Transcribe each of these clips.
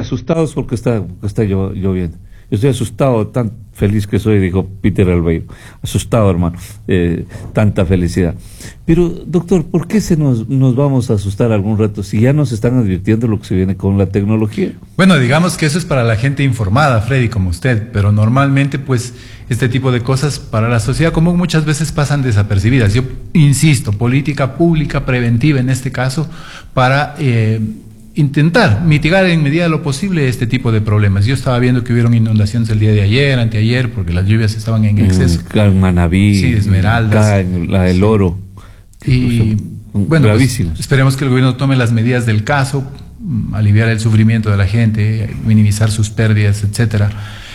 asustados porque está lloviendo. Yo estoy asustado, tan feliz que soy, dijo Peter Albeiro. Asustado, hermano, tanta felicidad. Pero, doctor, ¿por qué nos vamos a asustar algún rato si ya nos están advirtiendo lo que se viene con la tecnología? Bueno, digamos que eso es para la gente informada, Freddy, como usted, pero normalmente, pues, este tipo de cosas para la sociedad común muchas veces pasan desapercibidas. Yo insisto, política pública preventiva en este caso para intentar mitigar en medida de lo posible este tipo de problemas. Yo estaba viendo que hubieron inundaciones el día de ayer, anteayer, porque las lluvias estaban en exceso. En Manabí, sí, Esmeraldas, acá en la del Oro. Y bueno, pues, esperemos que el gobierno tome las medidas del caso, aliviar el sufrimiento de la gente, minimizar sus pérdidas, etcétera.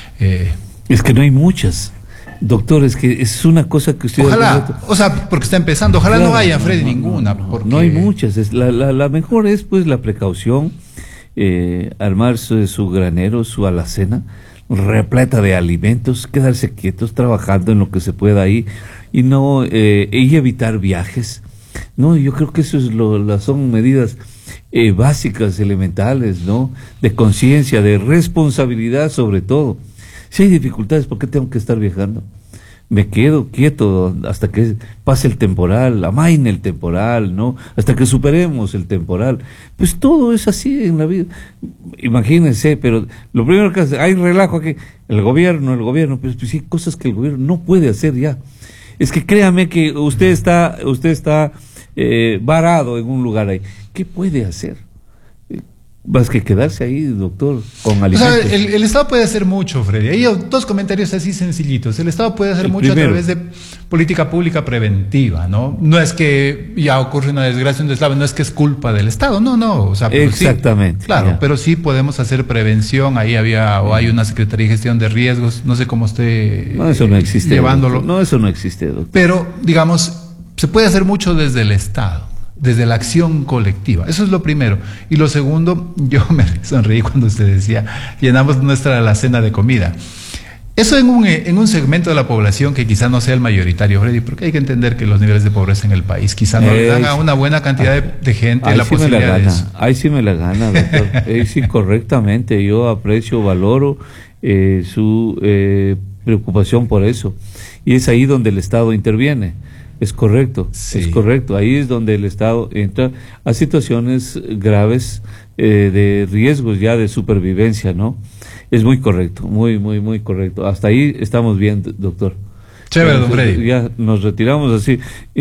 Es que no hay muchas. Doctor, es que es una cosa que usted... Ojalá, o sea, porque está empezando, ojalá claro, no haya, Freddy, ninguna. Porque... No hay muchas, la mejor es pues la precaución, armar su granero, su alacena, repleta de alimentos, quedarse quietos, trabajando en lo que se pueda ahí, y no, y evitar viajes. No, yo creo que eso es son medidas básicas, elementales, ¿no? De conciencia, de responsabilidad sobre todo. Si hay dificultades, ¿por qué tengo que estar viajando? Me quedo quieto hasta que pase el temporal, amaine el temporal, ¿no? Hasta que superemos el temporal. Pues todo es así en la vida. Imagínense, pero lo primero que hace, hay relajo aquí, el gobierno, pues sí, cosas que el gobierno no puede hacer ya. Es que créame que usted está varado en un lugar ahí. ¿Qué puede hacer? Más que quedarse ahí, doctor, con alimentos. O sea, el Estado puede hacer mucho, Freddy. Hay dos comentarios así sencillitos. El Estado puede hacer mucho primero, a través de política pública preventiva, ¿no? No es que ya ocurre una desgracia, un deslave, no es que es culpa del Estado, no. O sea, exactamente. Sí, claro, ya. Pero sí podemos hacer prevención. Ahí hay una Secretaría de Gestión de Riesgos, no sé cómo esté no, eso no existe, llevándolo. Doctor. No, eso no existe, doctor. Pero, digamos, se puede hacer mucho desde el Estado, desde la acción colectiva. Eso es lo primero. Y lo segundo, yo me sonreí cuando usted decía, llenamos nuestra alacena de comida. Eso en un segmento de la población que quizá no sea el mayoritario, Freddy, porque hay que entender que los niveles de pobreza en el país quizá no le dan a una buena cantidad de gente la posibilidad de eso. Ahí sí me la gana, doctor. Sí, correctamente. Yo aprecio, valoro su preocupación por eso. Y es ahí donde el Estado interviene. Es correcto, sí. Es correcto. Ahí es donde el Estado entra a situaciones graves de riesgos ya de supervivencia, ¿no? Es muy correcto, muy correcto. Hasta ahí estamos bien, doctor. Chévere, don Freddy. Ya nos retiramos así,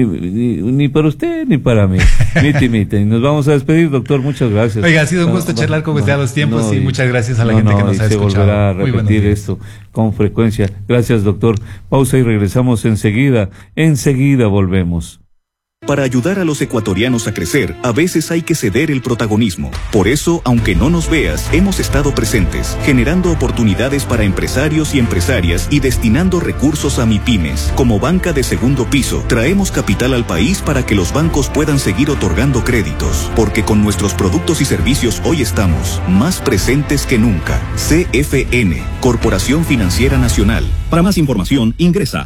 ni para usted ni para mí. Mite. Y nos vamos a despedir, doctor. Muchas gracias. Oiga, ha sido un gusto charlar con usted a los tiempos y muchas gracias a la gente que nos ha escuchado. Se volverá a repetir esto con frecuencia. Gracias, doctor. Pausa y regresamos enseguida. Enseguida volvemos. Para ayudar a los ecuatorianos a crecer, a veces hay que ceder el protagonismo. Por eso, aunque no nos veas, hemos estado presentes, generando oportunidades para empresarios y empresarias y destinando recursos a MIPYMES. Como banca de segundo piso, traemos capital al país para que los bancos puedan seguir otorgando créditos. Porque con nuestros productos y servicios hoy estamos más presentes que nunca. CFN, Corporación Financiera Nacional. Para más información, ingresa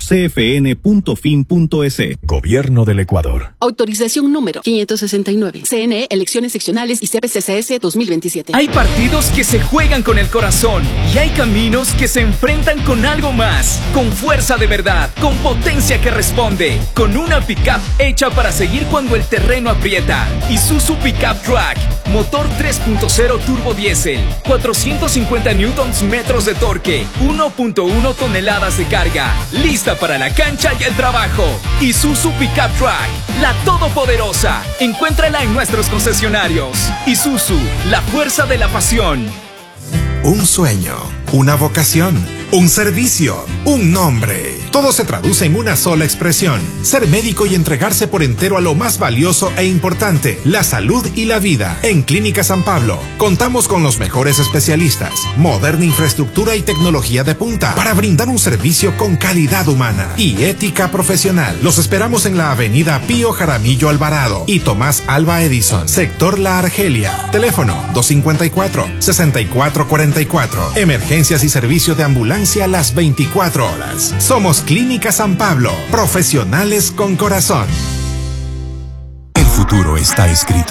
cfn.fin.es. Gobierno del Ecuador. Autorización número 569. CNE, elecciones seccionales y CPCCS 2027. Hay partidos que se juegan con el corazón y hay caminos que se enfrentan con algo más. Con fuerza de verdad, con potencia que responde, con una pickup hecha para seguir cuando el terreno aprieta. Isuzu Pickup Track, motor 3.0 turbo diésel, 450 newtons metros de torque, 1.1 toneladas de carga, lista para la cancha y el trabajo. Isuzu Pickup Track, la todopoderosa. Encuéntrala en nuestros concesionarios. Isuzu, la fuerza de la pasión. Un sueño, una vocación, un servicio, un nombre. Todo se traduce en una sola expresión: ser médico y entregarse por entero a lo más valioso e importante, la salud y la vida. En Clínica San Pablo contamos con los mejores especialistas, moderna infraestructura y tecnología de punta para brindar un servicio con calidad humana y ética profesional. Los esperamos en la avenida Pío Jaramillo Alvarado y Tomás Alba Edison, sector La Argelia. Teléfono 254-6444. Emergencias y servicio de ambulancia las 24 horas. Somos Clínica San Pablo, profesionales con corazón. El futuro está escrito